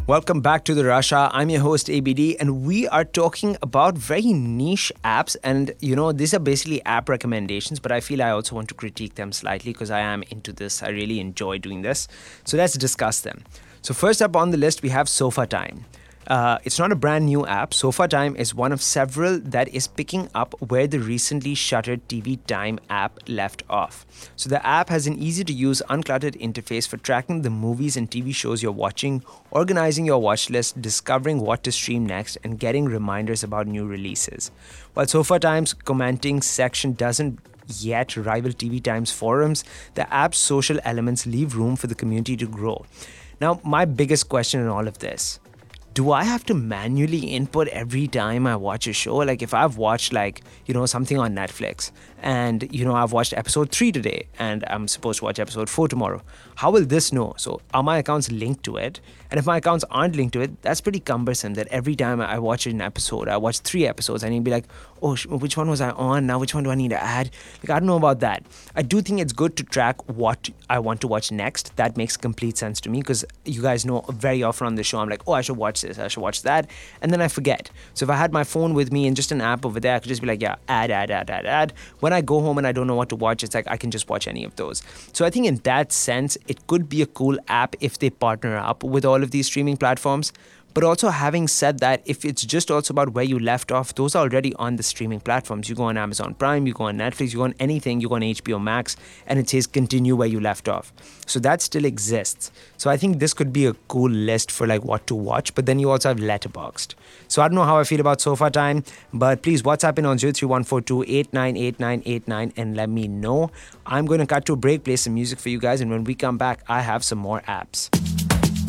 Welcome back to the Russia. I'm your host ABD, and we are talking about very niche apps. And these are basically app recommendations, but I feel I also want to critique them slightly because I am into this. I really enjoy doing this. So let's discuss them. So first up on the list, we have Sofa Time. It's not a brand new app. Sofa Time is one of several that is picking up where the recently shuttered TV Time app left off. So the app has an easy to use, uncluttered interface for tracking the movies and TV shows you're watching, organizing your watch list, discovering what to stream next, and getting reminders about new releases. While Sofa Time's commenting section doesn't yet rival TV Time's forums, the app's social elements leave room for the community to grow. Now, my biggest question in all of this: do I have to manually input every time I watch a show? Like if I've watched something on Netflix and I've watched episode 3 today and I'm supposed to watch episode 4 tomorrow, how will this know? So are my accounts linked to it? And if my accounts aren't linked to it, that's pretty cumbersome that every time I watch an episode, I watch 3 episodes, I need to be like, oh, which one was I on? Now which one do I need to add? Like, I don't know about that. I do think it's good to track what I want to watch next. That makes complete sense to me because you guys know very often on the show, I'm like, oh, I should watch this, I should watch that. And then I forget. So if I had my phone with me and just an app over there, I could just be like, yeah, add. When I go home and I don't know what to watch, it's like I can just watch any of those. So I think in that sense, it could be a cool app if they partner up with all of these streaming platforms. But also, having said that, if it's just also about where you left off, those are already on the streaming platforms. You go on Amazon Prime, you go on Netflix, you go on anything, you go on HBO Max, and it says continue where you left off. So that still exists. So I think this could be a cool list for like what to watch. But then you also have Letterboxd. So I don't know how I feel about Sofa Time, but please WhatsApp in on 03142898989 and let me know. I'm going to cut to a break, play some music for you guys, and when we come back, I have some more apps.